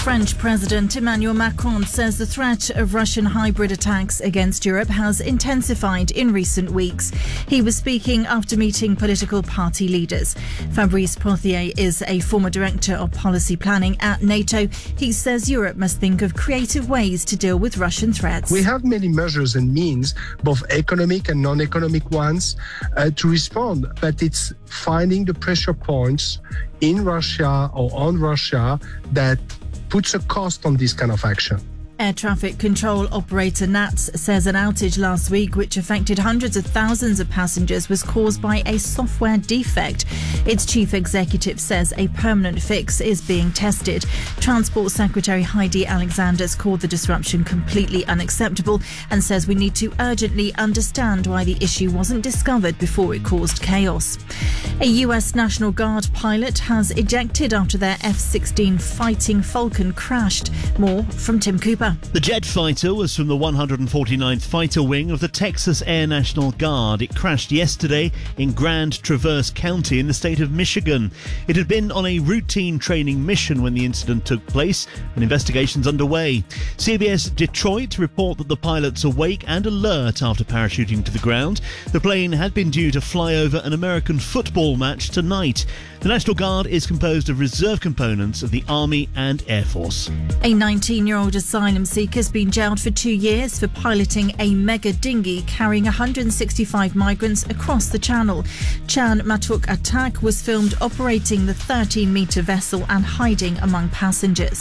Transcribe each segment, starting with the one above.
French President Emmanuel Macron says the threat of Russian hybrid attacks against Europe has intensified in recent weeks. He was speaking after meeting political party leaders. Fabrice Pothier is a former director of policy planning at NATO. He says Europe must think of creative ways to deal with Russian threats. We have many measures and means, both economic and non-economic ones, to respond, but it's finding the pressure points in Russia or on Russia that puts a cost on this kind of action. Air traffic control operator NATS says an outage last week, which affected hundreds of thousands of passengers, was caused by a software defect. Its chief executive says a permanent fix is being tested. Transport Secretary Heidi Alexanders called the disruption completely unacceptable and says we need to urgently understand why the issue wasn't discovered before it caused chaos. A US National Guard pilot has ejected after their F-16 Fighting Falcon crashed. More from Tim Cooper. The jet fighter was from the 149th Fighter Wing of the Texas Air National Guard. It crashed yesterday in Grand Traverse County in the state of Michigan. It had been on a routine training mission when the incident took place, and investigations underway. CBS Detroit report that the pilot's awake and alert after parachuting to the ground. The plane had been due to fly over an American football match tonight. The National Guard is composed of reserve components of the Army and Air Force. A 19-year-old asylum seeker has been jailed for 2 years for piloting a mega dinghy carrying 165 migrants across the Channel. Chan Matuk Atak was filmed operating the 13-metre vessel and hiding among passengers.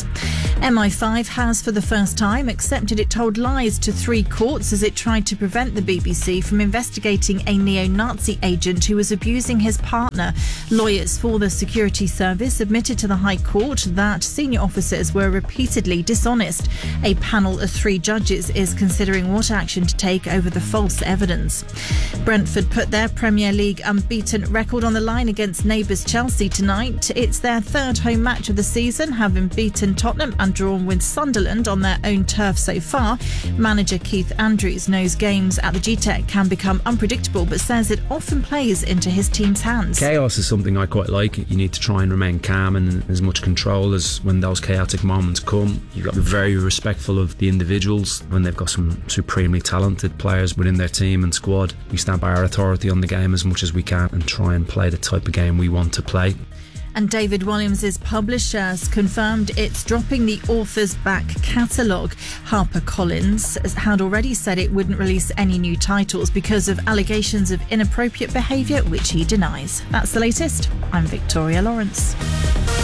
MI5 has for the first time accepted it told lies to 3 courts as it tried to prevent the BBC from investigating a neo-Nazi agent who was abusing his partner. Lawyers for the security service admitted to the High Court that senior officers were repeatedly dishonest. A panel of 3 judges is considering what action to take over the false evidence. Brentford put their Premier League unbeaten record on the line against neighbours Chelsea tonight. It's their 3rd home match of the season, having beaten Tottenham and drawn with Sunderland on their own turf so far. Manager Keith Andrews knows games at the GTEC can become unpredictable, but says it often plays into his team's hands. Chaos is something I quite like. You need to try and remain calm and as much control as when those chaotic moments come. You've got to be very respectful of the individuals when they've got some supremely talented players within their team and squad. We stand by our authority on the game as much as we can and try and play the type of game we want to play. And David Walliams' publisher has confirmed it's dropping the author's back catalogue. HarperCollins had already said it wouldn't release any new titles because of allegations of inappropriate behaviour, which he denies. That's the latest. I'm Victoria Lawrence.